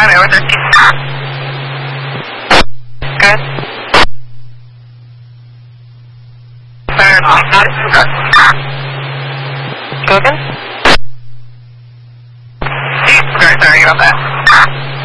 Highway over 13. Good. Fair enough. Go again? Sorry about that.